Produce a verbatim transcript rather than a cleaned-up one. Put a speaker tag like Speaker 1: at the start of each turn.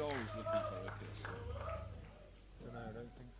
Speaker 1: always looking for a kiss.
Speaker 2: No, I don't think